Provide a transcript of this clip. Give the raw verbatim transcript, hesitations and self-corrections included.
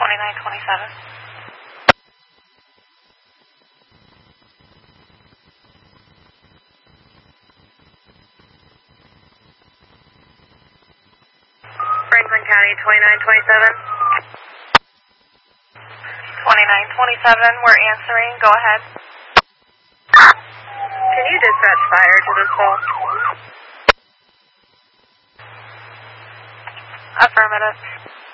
twenty-nine twenty-seven. Franklin County, twenty-nine twenty-seven. twenty-nine twenty-seven, we're answering. Go ahead. Can you dispatch fire to this call? Affirmative.